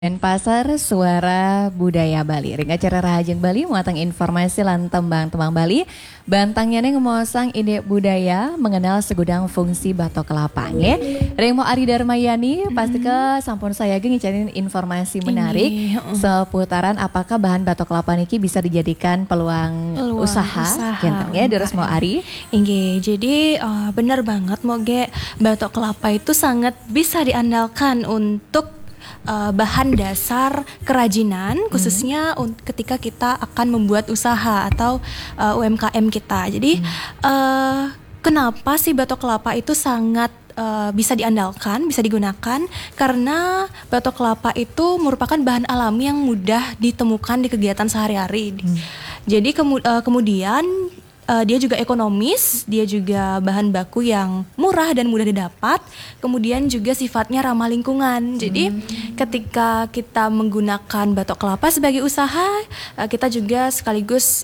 Denpasar Suara Budaya Bali. Ring acara Rahajeng Bali muatang informasi lan tembang-tembang Bali. Bantangnya nih ngomosang ide budaya mengenal segudang fungsi batok kelapa. Ring mau Ari Darmayani pasti ke sampun saya ngicariin informasi menarik seputaran apakah bahan batok kelapa niki bisa dijadikan peluang usaha. Ya, terus mau Ari. Inge, jadi benar banget moge batok kelapa itu sangat bisa diandalkan untuk bahan dasar kerajinan khususnya ketika kita akan membuat usaha atau UMKM kita. Jadi kenapa sih batok kelapa itu sangat bisa diandalkan, bisa digunakan karena batok kelapa itu merupakan bahan alami yang mudah ditemukan di kegiatan sehari-hari. Jadi kemudian dia juga ekonomis, dia juga bahan baku yang murah dan mudah didapat, kemudian juga sifatnya ramah lingkungan. Jadi ketika kita menggunakan batok kelapa sebagai usaha, kita juga sekaligus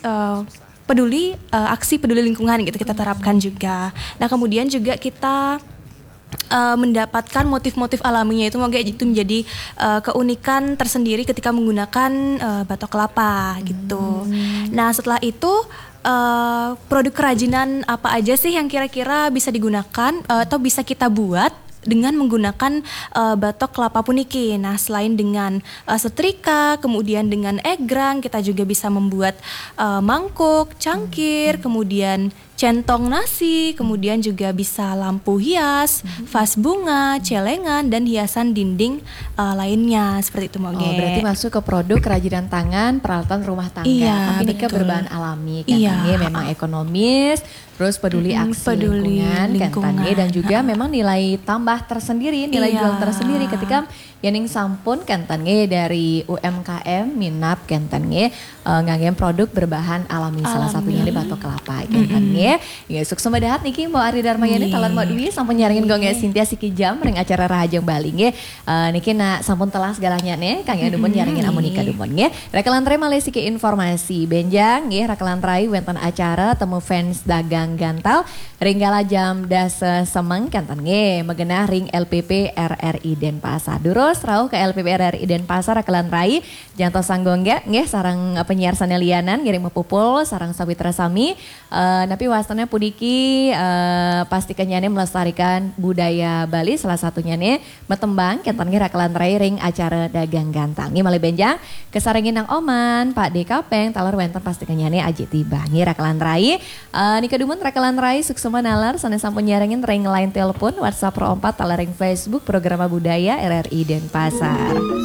aksi peduli lingkungan gitu kita terapkan juga. Nah kemudian juga kita mendapatkan motif-motif alaminya itu mungkin itu menjadi keunikan tersendiri ketika menggunakan batok kelapa gitu. Nah setelah itu produk kerajinan apa aja sih yang kira-kira bisa digunakan atau bisa kita buat dengan menggunakan batok kelapa puniki. Nah selain dengan setrika, kemudian dengan egrang, kita juga bisa membuat mangkuk, cangkir, kemudian centong nasi, kemudian juga bisa lampu hias, vas bunga, celengan, dan hiasan dinding lainnya seperti itu Moge. Oh, berarti masuk ke produk kerajinan tangan, peralatan rumah tangga. Iya, tapi ini kan berbahan alami kan, memang ekonomis, terus peduli aksi lingkungan. Kan, dan juga memang nilai tambah tersendiri, nilai jual tersendiri ketika yang sampun kan dari UMKM minap kan ngangem produk berbahan alami. Salah satunya di batok kelapa kan. Ya sukses dahat niki mau Ari Darmayani talan mau Dwi sampun nyaringin gongnya Cynthia Siki Jam ring acara Rahajeng Bali nge. Niki na sampun telah segalanya nih Kang ya dumun nyaringin amunika dumun nge. Rekalan tray malih siki informasi benjang nge rekalan tray wenten acara temu fans dagang gantal ringgala jam dasa semeng kantan nge megenah ring LPP RRI Denpasar. Durus rauh ke LPP RRI Denpasar rekalan tray jantos sanggongga nge sarang penyiar sanelianan ngiring mepupul sarang Sawitra Sami napi wastannya pudiki pastikannya nih melestarikan budaya Bali salah satunya nih metembang kentan nge rekalan tray ring acara dagang gantal nge malih benjang kesarengin nang Oman Pak Dekapeng talar wenten pastikannya nih aji tiba nge rekalan tray nih kedumun rekalan tray suksema nalar sana sampun nyarengin ring line telepon WhatsApp Pro 4 talar ring Facebook program budaya RRI Denpasar.